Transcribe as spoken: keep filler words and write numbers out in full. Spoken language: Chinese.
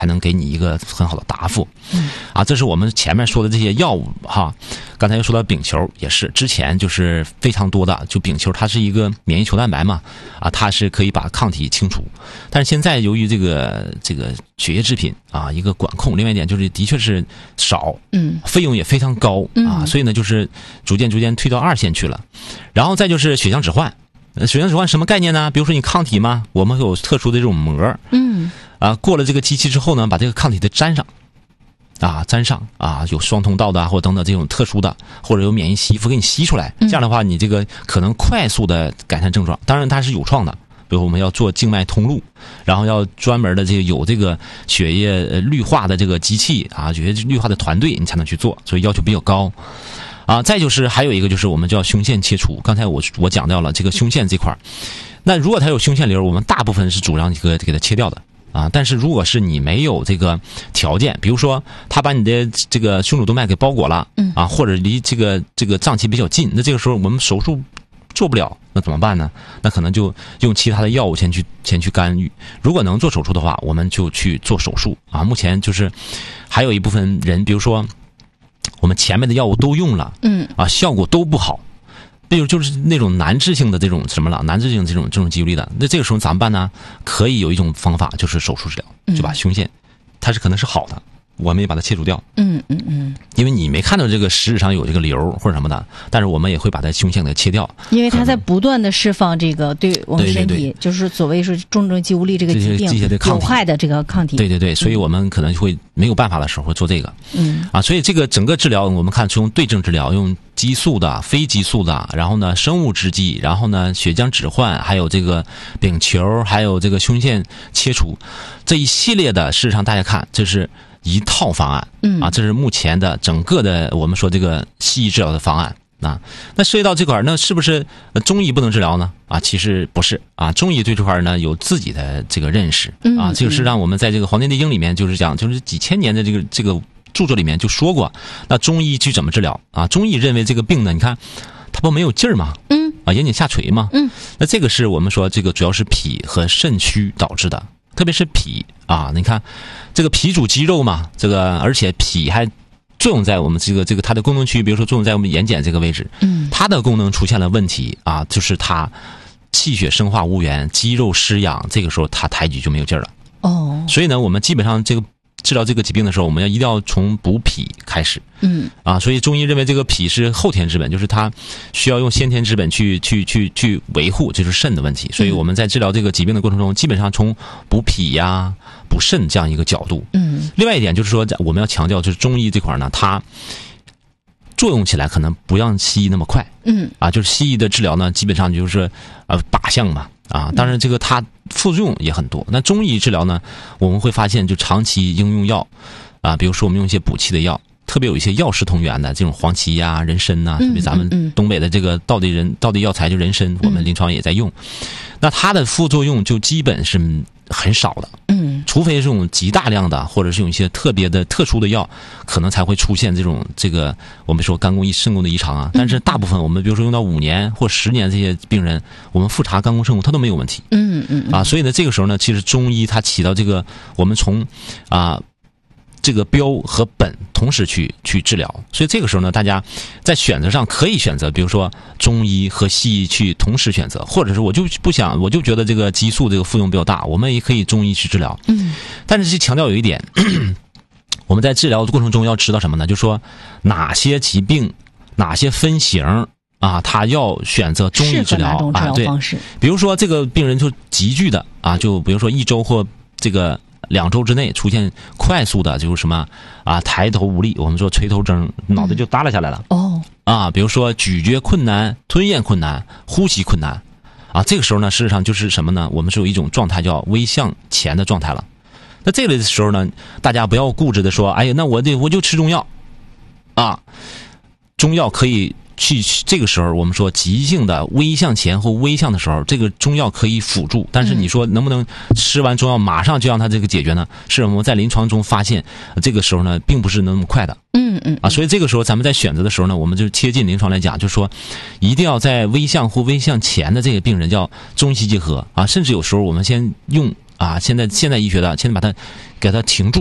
才能给你一个很好的答复。 嗯， 啊，这是我们前面说的这些药物哈。刚才又说到丙球，也是之前就是非常多的，就丙球它是一个免疫球蛋白嘛，啊，它是可以把抗体清除。但是现在由于这个这个血液制品啊一个管控，另外一点就是的确是少， 嗯， 费用也非常高啊，所以呢就是逐渐逐渐推到二线去了。然后再就是血浆置换。血浆置换什么概念呢？比如说你抗体嘛，我们有特殊的这种膜， 嗯， 啊，过了这个机器之后呢，把这个抗体的粘上，啊，粘上啊，有双通道的或者等等这种特殊的，或者有免疫吸附给你吸出来，这样的话你这个可能快速的改善症状。当然它是有创的，比如我们要做静脉通路，然后要专门的这个有这个血液绿化的这个机器啊，血液绿化的团队你才能去做，所以要求比较高。啊，再就是还有一个就是我们叫胸腺切除，刚才我我讲到了这个胸腺这块，那如果它有胸腺瘤，我们大部分是主张这个给它切掉的啊。但是如果是你没有这个条件，比如说他把你的这个胸主动脉给包裹了，啊，或者离这个这个脏器比较近，那这个时候我们手术做不了，那怎么办呢？那可能就用其他的药物先去先去干预。如果能做手术的话，我们就去做手术啊。目前就是还有一部分人，比如说我们前面的药物都用了，嗯，啊，效果都不好，比如就是那种难治性的这种什么了，难治性这种这种肌无力的，那这个时候咋办呢？可以有一种方法，就是手术治疗，就把胸腺，它是可能是好的，我们也把它切除掉， 嗯嗯嗯， 因为你没看到这个实质上有这个瘤或者什么的，但是我们也会把它胸腺给切掉， 因为它在不断的释放这个对我们身体，对对对，就是所谓说重症肌无力这个疾病有害的这个抗体， 对对对，所以我们可能会没有办法的时候会做这个，嗯啊，所以这个整个治疗我们看是用对症治疗，用激素的、非激素的，然后呢生物制剂，然后呢血浆置换，还有这个丙球，还有这个胸腺切除，这一系列的，事实上大家看这是一套方案，嗯啊，这是目前的整个的我们说这个西医治疗的方案啊。那涉及到这块，那是不是中医不能治疗呢？啊，其实不是啊，中医对这块呢有自己的这个认识啊。这个是让我们在这个《黄帝内经》里面就是讲，就是几千年的这个这个著作里面就说过，那中医去怎么治疗啊？中医认为这个病呢，你看它不没有劲儿吗？嗯啊，眼睑下垂吗？嗯，那这个是我们说这个主要是脾和肾虚导致的。特别是脾啊，你看这个脾主肌肉嘛，这个而且脾还作用在我们这个这个它的功能区，比如说作用在我们眼睑这个位置，嗯，它的功能出现了问题啊，就是它气血生化无源，肌肉失养，这个时候它抬举就没有劲儿了。哦，所以呢，我们基本上这个治疗这个疾病的时候，我们要一定要从补脾开始。嗯，啊，所以中医认为这个脾是后天之本，就是它需要用先天之本去去去去维护，这就是肾的问题。所以我们在治疗这个疾病的过程中，基本上从补脾呀、补肾这样一个角度。嗯，另外一点就是说，我们要强调，就是中医这块呢，它作用起来可能不让西医那么快。嗯，啊，就是西医的治疗呢，基本上就是呃靶向嘛。啊，当然这个它副作用也很多。那中医治疗呢，我们会发现就长期应用药，啊，比如说我们用一些补气的药，特别有一些药食同源的这种黄芪呀、人参呐，特别咱们东北的这个道地人道地药材就人参，我们临床也在用。那它的副作用就基本是很少的，嗯，除非这种极大量的，或者是有一些特别的特殊的药，可能才会出现这种这个我们说肝功肾功的异常啊。但是大部分我们比如说用到五年或十年这些病人，我们复查肝功肾功它都没有问题，嗯嗯啊，所以呢这个时候呢，其实中医它起到这个我们从啊。这个标和本同时去去治疗，所以这个时候呢，大家在选择上可以选择，比如说中医和西医去同时选择，或者是我就不想，我就觉得这个激素这个副作用比较大，我们也可以中医去治疗。嗯，但是是强调有一点，我们在治疗的过程中要知道什么呢？就是说哪些疾病、哪些分型啊，他要选择中医治疗啊，对，比如说这个病人就急剧的啊，就比如说一周或这个。两周之内出现快速的，就是什么啊，抬头无力，我们说垂头症，脑袋就耷拉下来了。哦，啊，比如说咀嚼困难、吞咽困难、呼吸困难，啊，这个时候呢，事实上就是什么呢？我们是有一种状态叫危向前的状态了。那这类的时候呢，大家不要固执的说，哎呀，那我得我就吃中药，啊，中药可以。去这个时候，我们说急性的危向前或危向的时候，这个中药可以辅助。但是你说能不能吃完中药马上就让它这个解决呢？是我们在临床中发现，这个时候呢，并不是那么快的。嗯嗯啊，所以这个时候咱们在选择的时候呢，我们就贴近临床来讲，就是说一定要在危向或危向前的这个病人叫中西结合啊，甚至有时候我们先用啊，现在现在医学的先把它给它停住。